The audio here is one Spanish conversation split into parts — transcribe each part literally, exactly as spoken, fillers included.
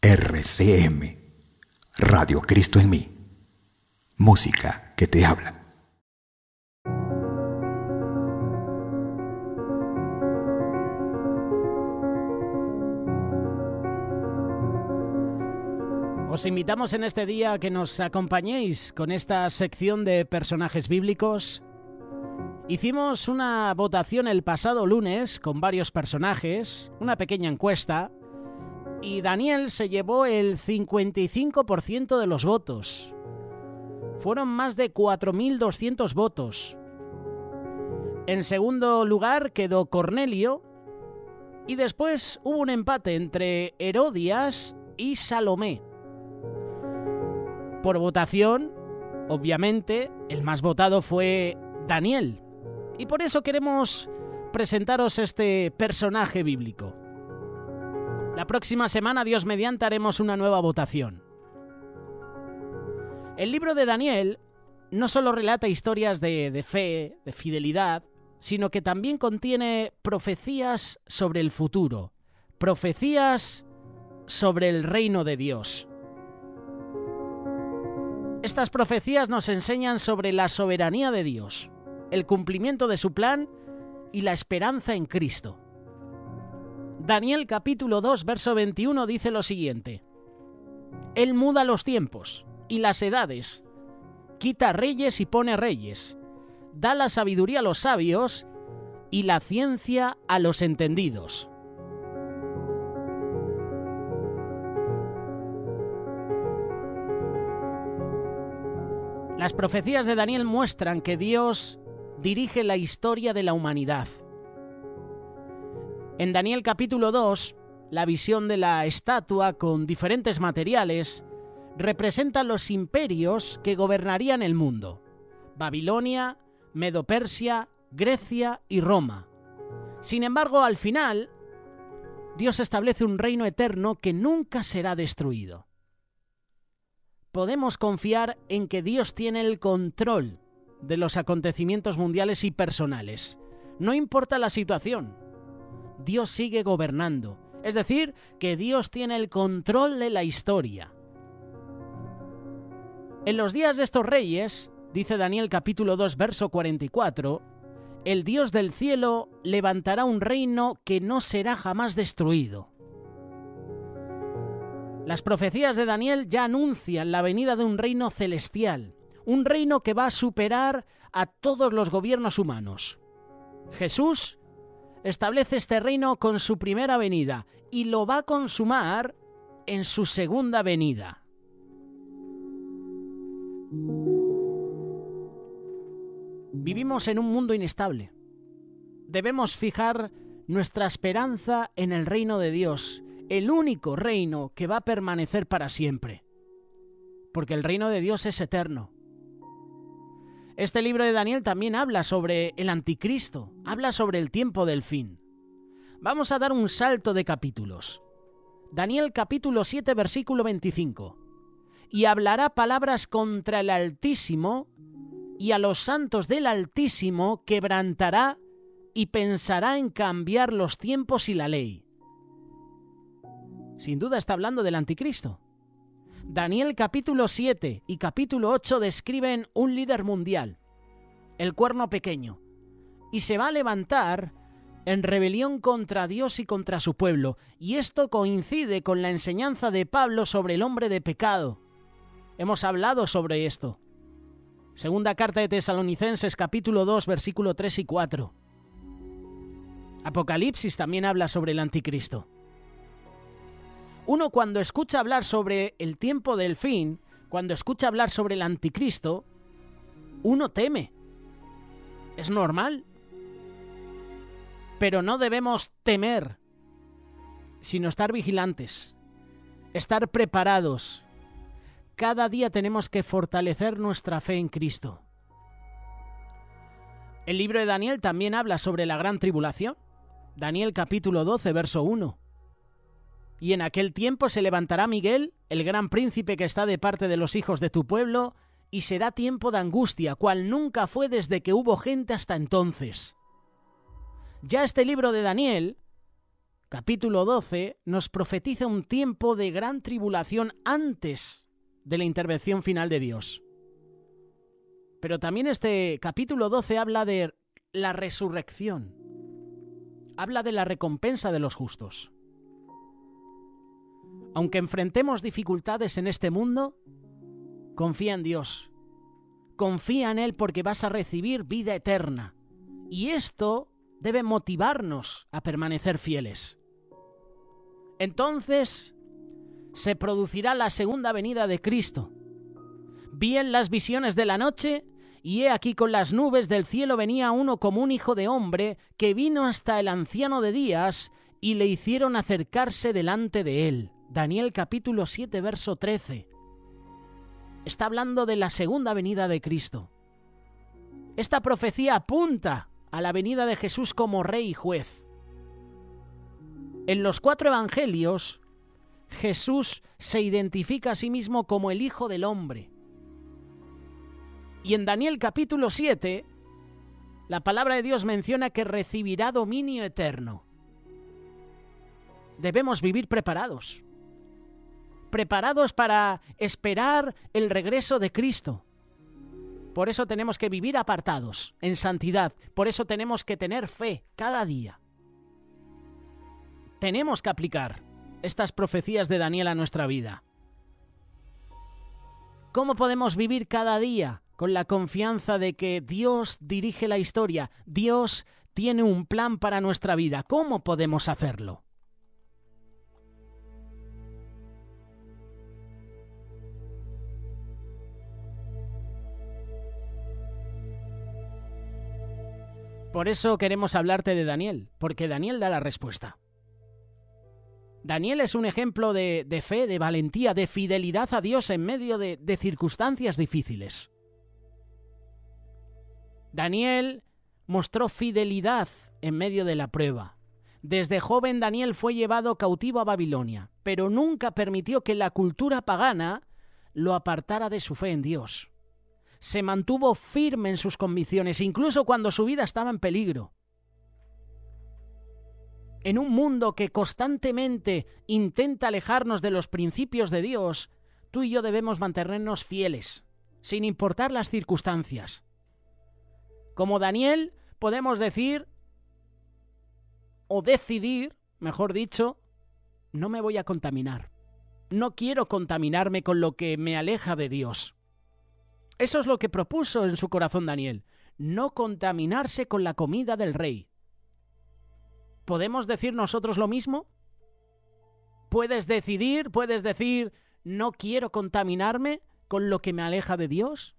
R C M, Radio Cristo en mí, música que te habla. Os invitamos en este día a que nos acompañéis con esta sección de personajes bíblicos. Hicimos una votación el pasado lunes con varios personajes, una pequeña encuesta, y Daniel se llevó el cincuenta y cinco por ciento de los votos. Fueron más de cuatro mil doscientos votos. En segundo lugar quedó Cornelio, y después hubo un empate entre Herodías y Salomé. Por votación, obviamente, el más votado fue Daniel. Y por eso queremos presentaros este personaje bíblico. La próxima semana, Dios mediante, haremos una nueva votación. El libro de Daniel no solo relata historias de, de fe, de fidelidad, sino que también contiene profecías sobre el futuro, profecías sobre el reino de Dios. Estas profecías nos enseñan sobre la soberanía de Dios, el cumplimiento de su plan y la esperanza en Cristo. Daniel capítulo dos, verso veintiuno dice lo siguiente: Él muda los tiempos y las edades, quita reyes y pone reyes, da la sabiduría a los sabios y la ciencia a los entendidos. Las profecías de Daniel muestran que Dios dirige la historia de la humanidad. En Daniel capítulo dos, la visión de la estatua con diferentes materiales representa los imperios que gobernarían el mundo: Babilonia, Medo-Persia, Grecia y Roma. Sin embargo, al final, Dios establece un reino eterno que nunca será destruido. Podemos confiar en que Dios tiene el control de los acontecimientos mundiales y personales. No importa la situación, Dios sigue gobernando. Es decir, que Dios tiene el control de la historia. En los días de estos reyes, dice Daniel capítulo dos, verso cuarenta y cuatro, el Dios del cielo levantará un reino que no será jamás destruido. Las profecías de Daniel ya anuncian la venida de un reino celestial, un reino que va a superar a todos los gobiernos humanos. Jesús establece este reino con su primera venida y lo va a consumar en su segunda venida. Vivimos en un mundo inestable. Debemos fijar nuestra esperanza en el reino de Dios, el único reino que va a permanecer para siempre, porque el reino de Dios es eterno. Este libro de Daniel también habla sobre el anticristo, habla sobre el tiempo del fin. Vamos a dar un salto de capítulos. Daniel capítulo siete, versículo veinticinco. Y hablará palabras contra el Altísimo, y a los santos del Altísimo quebrantará y pensará en cambiar los tiempos y la ley. Sin duda está hablando del anticristo. Daniel capítulo siete y capítulo ocho describen un líder mundial, el cuerno pequeño, y se va a levantar en rebelión contra Dios y contra su pueblo, y esto coincide con la enseñanza de Pablo sobre el hombre de pecado. Hemos hablado sobre esto. Segunda carta de Tesalonicenses capítulo dos, versículo tres y cuatro. Apocalipsis también habla sobre el anticristo. Uno, cuando escucha hablar sobre el tiempo del fin, cuando escucha hablar sobre el anticristo, uno teme. Es normal. Pero no debemos temer, sino estar vigilantes, estar preparados. Cada día tenemos que fortalecer nuestra fe en Cristo. El libro de Daniel también habla sobre la gran tribulación. Daniel capítulo doce, verso uno. Y en aquel tiempo se levantará Miguel, el gran príncipe que está de parte de los hijos de tu pueblo, y será tiempo de angustia, cual nunca fue desde que hubo gente hasta entonces. Ya este libro de Daniel capítulo doce, nos profetiza un tiempo de gran tribulación antes de la intervención final de Dios. Pero también este capítulo doce habla de la resurrección. Habla de la recompensa de los justos. Aunque enfrentemos dificultades en este mundo, confía en Dios. Confía en Él porque vas a recibir vida eterna. Y esto debe motivarnos a permanecer fieles. Entonces se producirá la segunda venida de Cristo. Vi en las visiones de la noche, y he aquí con las nubes del cielo venía uno como un hijo de hombre, que vino hasta el anciano de días, y le hicieron acercarse delante de él. Daniel capítulo siete, verso trece. Está hablando de la segunda venida de Cristo. Esta profecía apunta a la venida de Jesús como Rey y Juez. En los cuatro evangelios, Jesús se identifica a sí mismo como el Hijo del Hombre. Y en Daniel capítulo siete, la palabra de Dios menciona que recibirá dominio eterno. Debemos vivir preparados. Preparados para esperar el regreso de Cristo. Por eso tenemos que vivir apartados, en santidad. Por eso tenemos que tener fe cada día. Tenemos que aplicar estas profecías de Daniel a nuestra vida. ¿Cómo podemos vivir cada día con la confianza de que Dios dirige la historia? Dios tiene un plan para nuestra vida. ¿Cómo podemos hacerlo? Por eso queremos hablarte de Daniel, porque Daniel da la respuesta. Daniel es un ejemplo de, de fe, de valentía, de fidelidad a Dios en medio de, de circunstancias difíciles. Daniel mostró fidelidad en medio de la prueba. Desde joven Daniel fue llevado cautivo a Babilonia, pero nunca permitió que la cultura pagana lo apartara de su fe en Dios. Se mantuvo firme en sus convicciones, incluso cuando su vida estaba en peligro. En un mundo que constantemente intenta alejarnos de los principios de Dios, tú y yo debemos mantenernos fieles, sin importar las circunstancias. Como Daniel, podemos decir, o decidir, mejor dicho, no me voy a contaminar. No quiero contaminarme con lo que me aleja de Dios. Eso es lo que propuso en su corazón Daniel, no contaminarse con la comida del rey. ¿Podemos decir nosotros lo mismo? ¿Puedes decidir, puedes decir, no quiero contaminarme con lo que me aleja de Dios?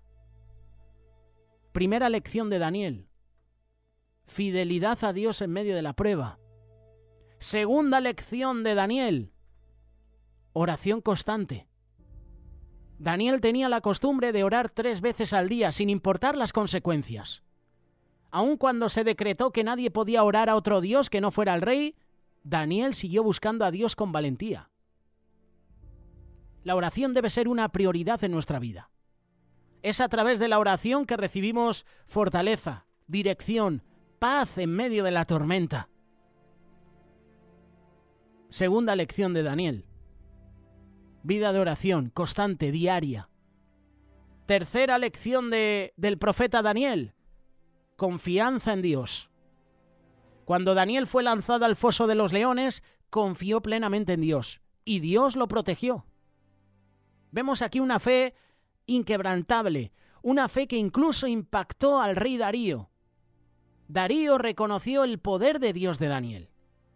Primera lección de Daniel. Fidelidad a Dios en medio de la prueba. Segunda lección de Daniel. Oración constante. Daniel tenía la costumbre de orar tres veces al día, sin importar las consecuencias. Aun cuando se decretó que nadie podía orar a otro Dios que no fuera el rey, Daniel siguió buscando a Dios con valentía. La oración debe ser una prioridad en nuestra vida. Es a través de la oración que recibimos fortaleza, dirección, paz en medio de la tormenta. Segunda lección de Daniel. Vida de oración constante, diaria. Tercera lección de, del profeta Daniel. Confianza en Dios. Cuando Daniel fue lanzado al foso de los leones, confió plenamente en Dios y Dios lo protegió. Vemos aquí una fe inquebrantable, una fe que incluso impactó al rey Darío. Darío reconoció el poder de Dios de Daniel.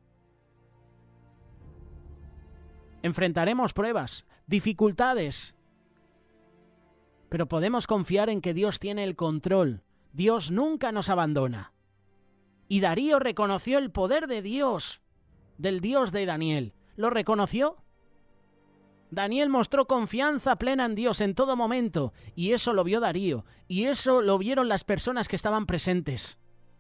Enfrentaremos pruebas, dificultades, pero podemos confiar en que Dios tiene el control. Dios nunca nos abandona. Y Darío reconoció el poder de Dios, del Dios de Daniel. ¿Lo reconoció? Daniel mostró confianza plena en Dios en todo momento, y eso lo vio Darío, y eso lo vieron las personas que estaban presentes.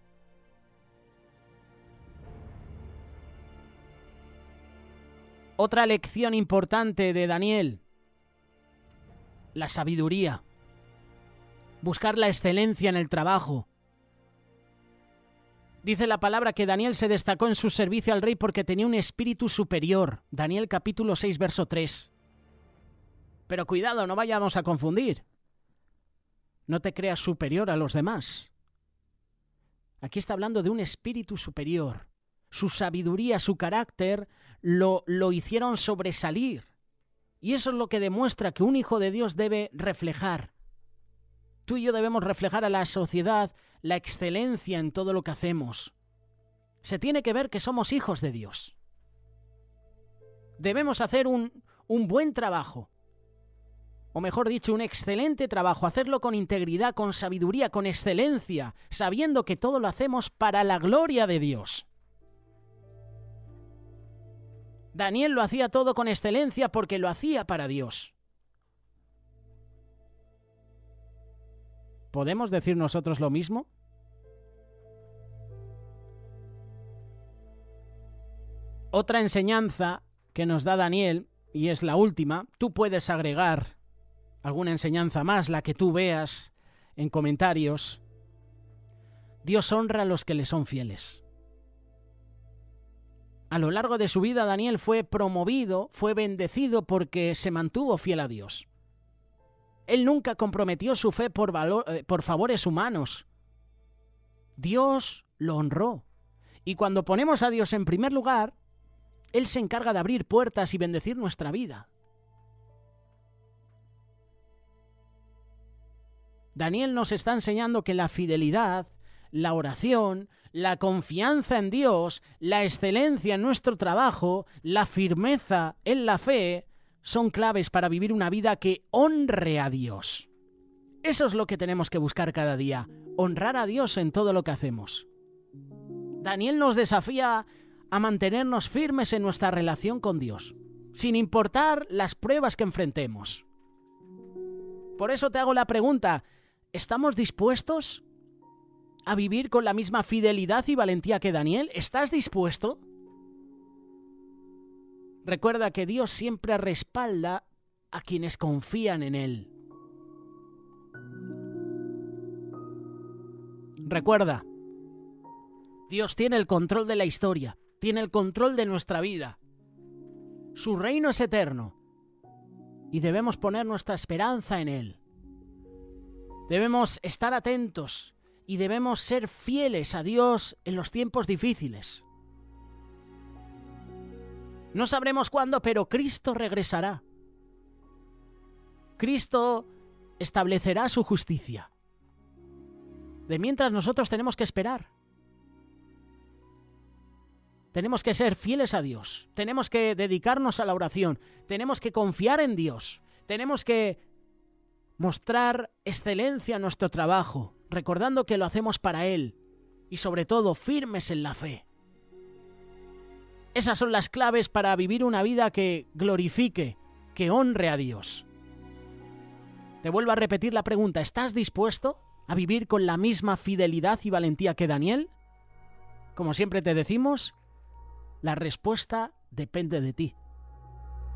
Otra lección importante de Daniel, la sabiduría. Buscar la excelencia en el trabajo. Dice la palabra que Daniel se destacó en su servicio al rey porque tenía un espíritu superior. Daniel capítulo seis, verso tres. Pero cuidado, no vayamos a confundir. No te creas superior a los demás. Aquí está hablando de un espíritu superior. Su sabiduría, su carácter lo, lo hicieron sobresalir. Y eso es lo que demuestra que un hijo de Dios debe reflejar. Tú y yo debemos reflejar a la sociedad la excelencia en todo lo que hacemos. Se tiene que ver que somos hijos de Dios. Debemos hacer un, un buen trabajo. O mejor dicho, un excelente trabajo. Hacerlo con integridad, con sabiduría, con excelencia, sabiendo que todo lo hacemos para la gloria de Dios. Daniel lo hacía todo con excelencia porque lo hacía para Dios. ¿Podemos decir nosotros lo mismo? Otra enseñanza que nos da Daniel, y es la última, tú puedes agregar alguna enseñanza más, la que tú veas en comentarios. Dios honra a los que le son fieles. A lo largo de su vida, Daniel fue promovido, fue bendecido porque se mantuvo fiel a Dios. Él nunca comprometió su fe por, valor, eh, por favores humanos. Dios lo honró. Y cuando ponemos a Dios en primer lugar, Él se encarga de abrir puertas y bendecir nuestra vida. Daniel nos está enseñando que la fidelidad, la oración, la confianza en Dios, la excelencia en nuestro trabajo, la firmeza en la fe, son claves para vivir una vida que honre a Dios. Eso es lo que tenemos que buscar cada día, honrar a Dios en todo lo que hacemos. Daniel nos desafía a mantenernos firmes en nuestra relación con Dios, sin importar las pruebas que enfrentemos. Por eso te hago la pregunta, ¿estamos dispuestos a vivir con la misma fidelidad y valentía que Daniel? ¿Estás dispuesto? Recuerda que Dios siempre respalda a quienes confían en Él. Recuerda, Dios tiene el control de la historia, tiene el control de nuestra vida. Su reino es eterno y debemos poner nuestra esperanza en Él. Debemos estar atentos y debemos ser fieles a Dios en los tiempos difíciles. No sabremos cuándo, pero Cristo regresará. Cristo establecerá su justicia. De mientras nosotros tenemos que esperar. Tenemos que ser fieles a Dios. Tenemos que dedicarnos a la oración. Tenemos que confiar en Dios. Tenemos que mostrar excelencia en nuestro trabajo, recordando que lo hacemos para Él. Y sobre todo, firmes en la fe. Esas son las claves para vivir una vida que glorifique, que honre a Dios. Te vuelvo a repetir la pregunta, ¿estás dispuesto a vivir con la misma fidelidad y valentía que Daniel? Como siempre te decimos, la respuesta depende de ti.